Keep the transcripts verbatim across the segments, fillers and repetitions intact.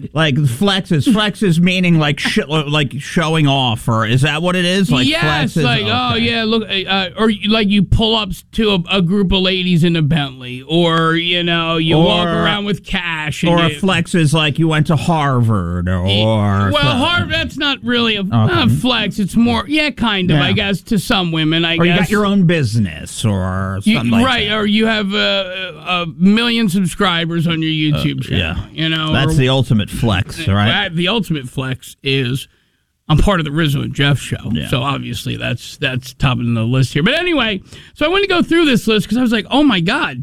like flexes. Flexes meaning like sh- like showing off, or is that what it is? Like yes, flexes? like, Okay. oh, yeah, look, uh, or like you pull up to a, a group of ladies in a Bentley, or, you know, you Or- walk around with cash. And Or a you, flex is like you went to Harvard, or... Well, Harvard, that's not really a uh, flex. It's more, yeah, kind of, Yeah. I guess, to some women, I or guess. you got your own business, or You- something like right, that. or you have a, a million subscribers on your YouTube channel. yeah. You know, That's or- the ultimate flex, right? The ultimate flex is I'm part of the Rizzo and Jeff show. Yeah. So obviously that's that's top of the list here. But anyway, so I wanted to go through this list because I was like, oh my God,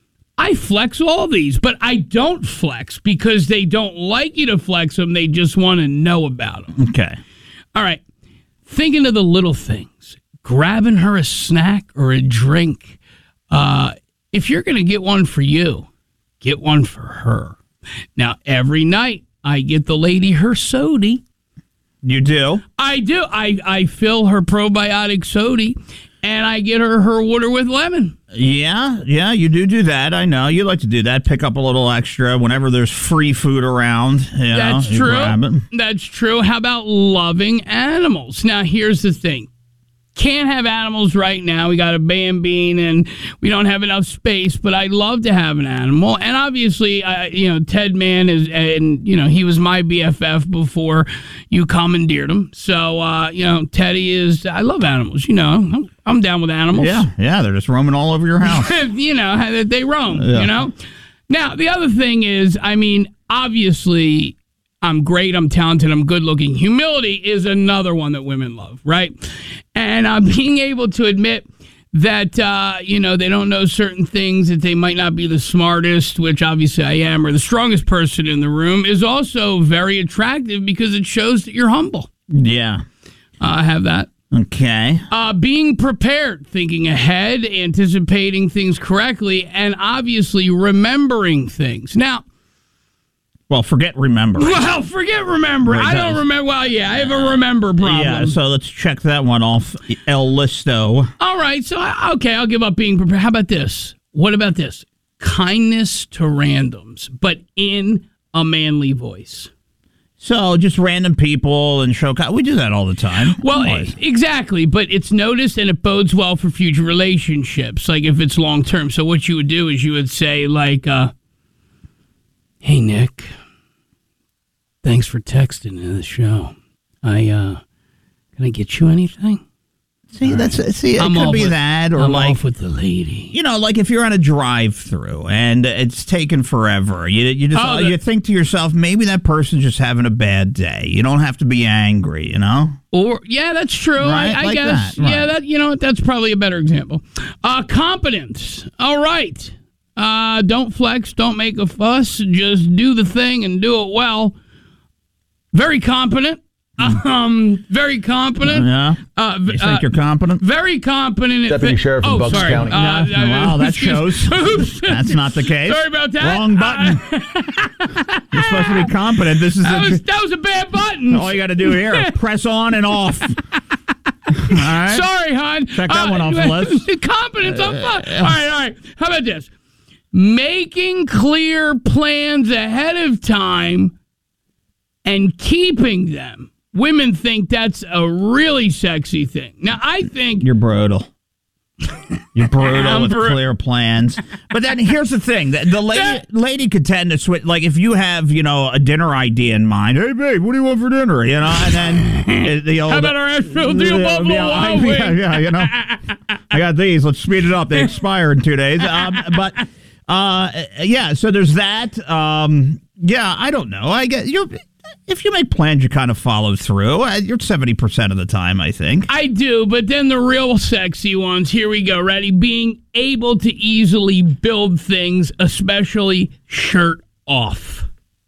I flex all these, but I don't flex because they don't like you to flex them. They just want to know about them. Okay. All right. Thinking of the little things, grabbing her a snack or a drink. Uh, if you're going to get one for you, get one for her. Now, every night I get the lady her sody. You do? I do. I, I fill her probiotic sody, and I get her her water with lemon. Yeah, yeah, you do do that. I know. You like to do that. Pick up a little extra whenever there's free food around. You That's know, you grab it. true. That's true. How about loving animals? Now, here's the thing. Can't have animals right now. We got a Bambine and we don't have enough space, but I'd love to have an animal. And obviously, uh, you know, Ted Mann is, and, you know, he was my B F F before you commandeered him. So, uh, you know, Teddy is, I love animals. You know, I'm, I'm down with animals. Yeah, yeah, they're just roaming all over your house. You know, they roam, Yeah. you know? Now, the other thing is, I mean, obviously, I'm great, I'm talented, I'm good looking. Humility is another one that women love, right? And uh, being able to admit that, uh, you know, they don't know certain things, that they might not be the smartest, which obviously I am, or the strongest person in the room, is also very attractive because it shows that you're humble. Yeah. Uh, I have that. Okay. Uh, being prepared, thinking ahead, anticipating things correctly, and obviously remembering things. Now, well, forget remember. well, forget remember. Right, I don't does. remember. Well, yeah, I have a remember problem. Yeah, so let's check that one off. El Listo. All right, so I, okay, I'll give up being prepared. How about this? What about this? Kindness to randoms, but in a manly voice. So just random people and show. We do that all the time. Well, Always. exactly, but it's noticed and it bodes well for future relationships, like if it's long term. So what you would do is you would say, like, uh, hey, Nick, thanks for texting in the show. I, uh, can I get you anything? See, that's see. It I'm could off be with- that, or I'm like off with the lady. you know, like if you're on a drive-through and it's taken forever, you you just Oh, the- you think to yourself, maybe that person's just having a bad day. You don't have to be angry, you know. Or yeah, that's true. Right, I, I like guess. that, right. Yeah, that you know that's probably a better example. Uh, competence. All right. Uh, don't flex. Don't make a fuss. Just do the thing and do it well. Very competent. Um, very competent. Yeah. Uh, v- You think uh, you're competent? Very competent. at Deputy fi- Sheriff in oh, Bucks sorry. County. Uh, No, uh, wow, that excuse- shows. Oops. That's not the case. Sorry about that. Wrong button. Uh, You're supposed to be competent. This is that, a, was, that was a bad button. all you got to do here: press on and off. All right. Sorry, hon. Check that one off the list. Competence on fun. All right, all right. How about this? Making clear plans ahead of time and keeping them. Women think that's a really sexy thing. Now, I think... You're brutal. You're brutal I'm with bru- clear plans. But then here's the thing: the, the lady That- lady could tend to switch. Like if you have, you know, a dinner idea in mind. Hey, babe, what do you want for dinner? You know, and then the old. How about our Asheville deal Yeah, Buffalo yeah, Wild yeah, Wings? yeah, you know. I got these. Let's speed it up. They expire in two days. Um, but uh, yeah, so there's that. Um, yeah, I don't know. I get you. If you make plans, you kind of follow through. Uh, You're seventy percent of the time, I think. I do, but then the real sexy ones, here we go, ready? Being able to easily build things, especially shirt off.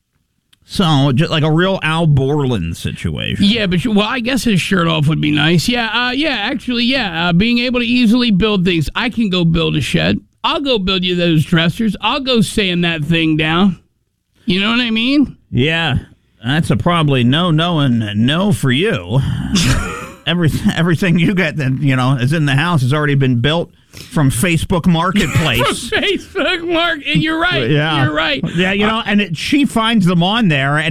So, just like a real Al Borland situation. Yeah, but you, well, I guess his shirt off would be nice. Yeah, uh, yeah, actually, yeah. Uh, being able to easily build things. I can go build a shed. I'll go build you those dressers. I'll go sand that thing down. You know what I mean? Yeah, that's a probably no, no, and no for you. Everything, everything you get that you know is in the house has already been built from Facebook Marketplace. Facebook Market. You're right. Yeah, You're right. Yeah, you know, and it, she finds them on there. And